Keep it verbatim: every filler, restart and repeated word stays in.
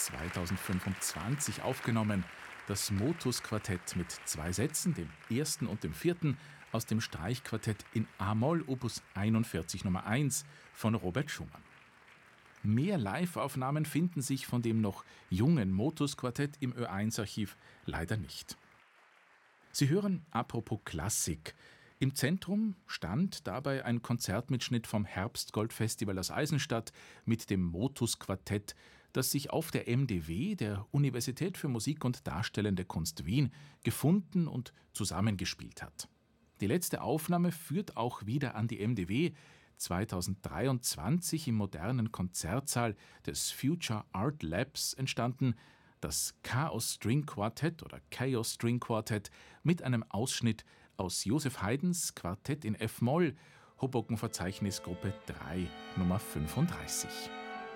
zweitausendfünfundzwanzig aufgenommen. Das Motus-Quartett mit zwei Sätzen, dem ersten und dem vierten, aus dem Streichquartett in a-Moll Opus einundvierzig Nummer eins von Robert Schumann. Mehr Live-Aufnahmen finden sich von dem noch jungen Motus-Quartett im Ö eins Archiv leider nicht. Sie hören Apropos Klassik. Im Zentrum stand dabei ein Konzertmitschnitt vom Herbstgoldfestival aus Eisenstadt mit dem Motus-Quartett, das sich auf der M D W, der Universität für Musik und Darstellende Kunst Wien, gefunden und zusammengespielt hat. Die letzte Aufnahme führt auch wieder an die M D W, zweitausenddreiundzwanzig im modernen Konzertsaal des Future Art Labs entstanden, das Chaos String Quartett oder Chaos String Quartett mit einem Ausschnitt aus Joseph Haydns Quartett in F-Moll, Hoboken-Verzeichnis Gruppe drei, Nummer fünfunddreißig.